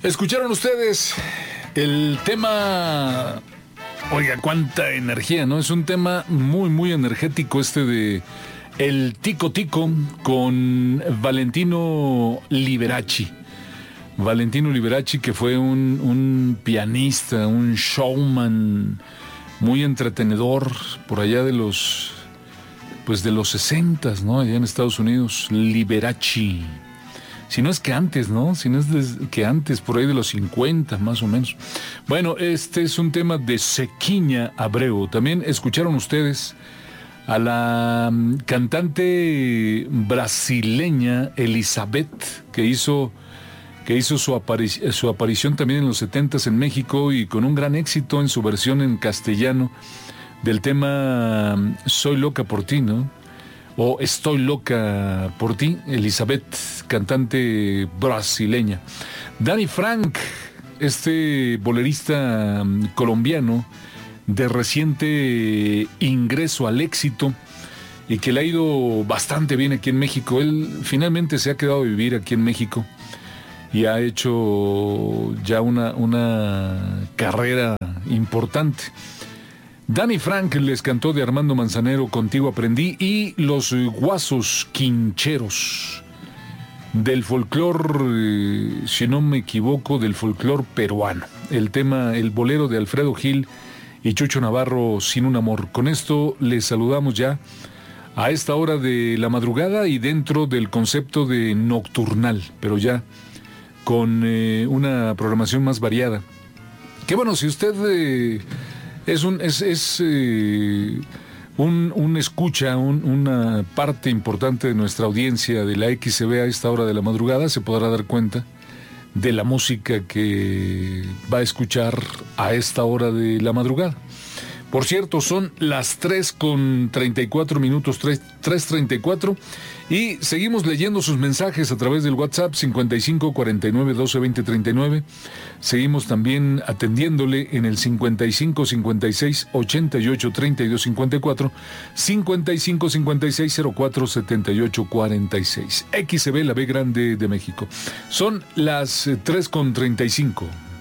Escucharon ustedes el tema. Oiga, cuánta energía, ¿no? Es un tema muy, muy energético este de El Tico Tico con Valentino Liberace. Valentino Liberace, que fue un pianista, un showman muy entretenedor por allá de los 60s, ¿no? Allá en Estados Unidos, Liberace. Si no es que antes, ¿no? Si no es que antes, por ahí de los 50, más o menos. Bueno, este es un tema de Zequinha Abreu. También escucharon ustedes a la cantante brasileña Elizabeth, que hizo su aparición también en los 70s en México y con un gran éxito en su versión en castellano del tema Soy loca por ti, ¿no? O Estoy loca por ti, Elizabeth, cantante brasileña. Danny Frank, este bolerista colombiano de reciente ingreso al éxito y que le ha ido bastante bien aquí en México. Él finalmente se ha quedado a vivir aquí en México y ha hecho ya una carrera importante. Danny Frank les cantó de Armando Manzanero Contigo Aprendí, y Los Guasos Quincheros del folclor, si no me equivoco, del folclor peruano. El tema, el bolero de Alfredo Gil y Chucho Navarro, Sin un amor. Con esto les saludamos ya a esta hora de la madrugada y dentro del concepto de nocturnal, pero ya con una programación más variada. Que bueno, si usted es un escucha, una parte importante de nuestra audiencia de la XCB a esta hora de la madrugada, se podrá dar cuenta de la música que va a escuchar a esta hora de la madrugada. Por cierto, son las 3:34 minutos, 3:34, y seguimos leyendo sus mensajes a través del WhatsApp 55 49 12 20 39. Seguimos también atendiéndole en el 55 56 88 32 54, 55 56 04 78 46. XCB, la B grande de México. Son las 3:35.